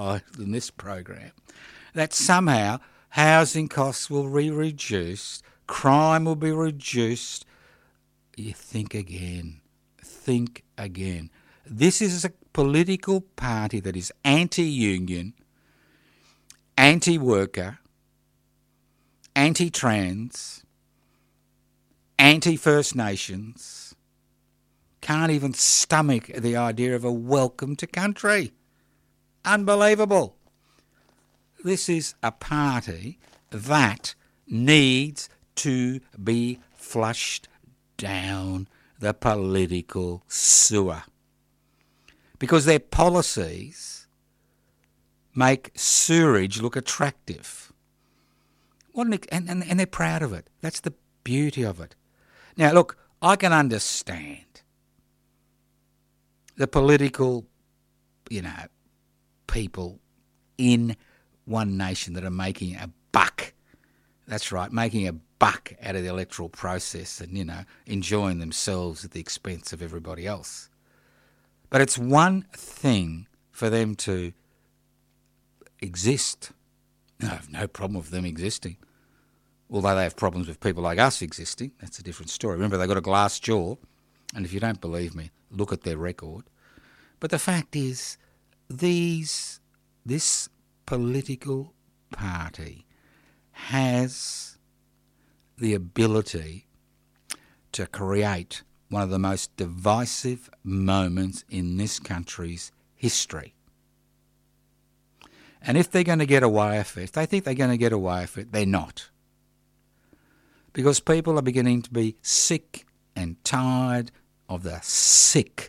in this program, that somehow housing costs will be reduced, crime will be reduced. You think again. Think again. This is a political party that is anti-union, anti-worker, anti-trans, anti-First Nations, can't even stomach the idea of a welcome to country. Unbelievable. This is a party that needs to be flushed down the political sewer, because their policies make sewerage look attractive. And they're proud of it. That's the beauty of it. Now, look, I can understand the political, people in One Nation that are making a buck. That's right, making a buck out of the electoral process and, enjoying themselves at the expense of everybody else. But it's one thing for them to exist. I have no problem with them existing. Although they have problems with people like us existing, that's a different story. Remember, they've got a glass jaw, and if you don't believe me, look at their record. But the fact is, this political party has the ability to create one of the most divisive moments in this country's history. And if they're going to get away with it, if they think they're going to get away with it, they're not. Because people are beginning to be sick and tired of the sick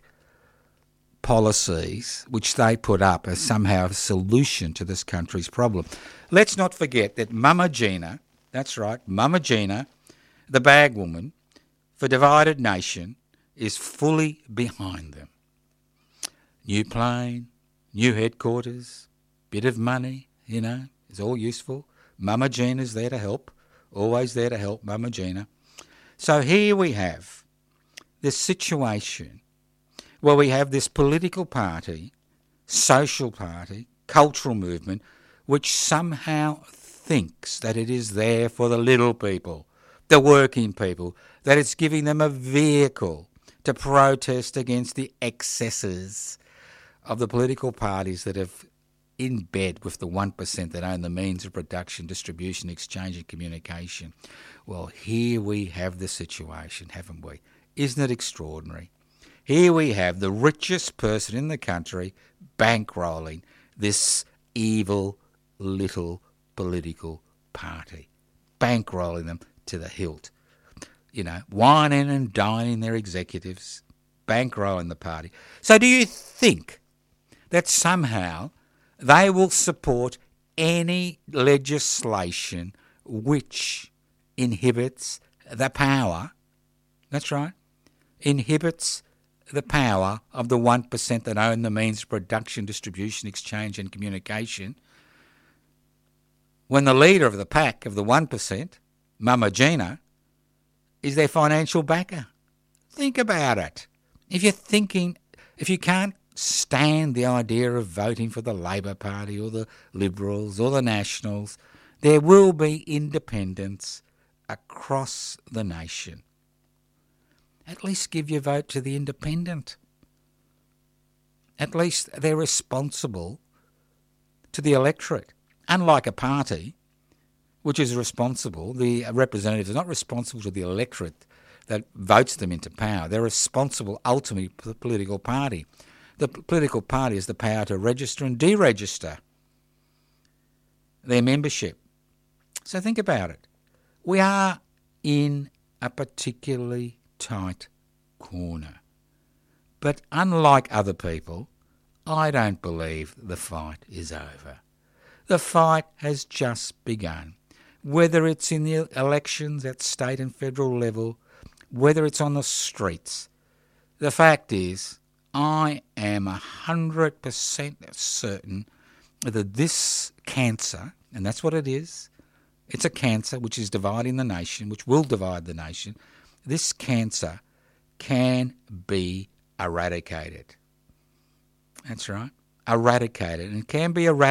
policies which they put up as somehow a solution to this country's problem. Let's not forget that Mama Gina, that's right, Mama Gina, the bag woman for Divided Nation, is fully behind them. New plane, new headquarters, bit of money, is all useful. Mama Gina's there to help, always there to help Mama Gina. So here we have this situation where we have this political party, social party, cultural movement, which somehow thinks that it is there for the little people, the working people, that it's giving them a vehicle to protest against the excesses of the political parties that have in bed with the 1% that own the means of production, distribution, exchange and communication. Well, here we have the situation, haven't we? Isn't it extraordinary? Here we have the richest person in the country bankrolling this evil little political party, bankrolling them to the hilt. Whining and dining their executives, bankrolling the party. So do you think that somehow they will support any legislation which inhibits the power, that's right, inhibits the power of the 1% that own the means of production, distribution, exchange and communication, when the leader of the pack of the 1%, Mama Gina, is their financial backer? Think about it. If you can't stand the idea of voting for the Labor Party or the Liberals or the Nationals, there will be independents across the nation. At least give your vote to the independent. At least they're responsible to the electorate. Unlike a party, which is responsible, the representatives are not responsible to the electorate that votes them into power. They're responsible ultimately for the political party. The political party has the power to register and deregister their membership. So think about it. We are in a particularly tight corner. But unlike other people, I don't believe the fight is over. The fight has just begun. Whether it's in the elections at state and federal level, whether it's on the streets, the fact is, I am 100% certain that this cancer, and that's what it is, it's a cancer which is dividing the nation, which will divide the nation, this cancer can be eradicated. That's right. eradicated, and can be eradicated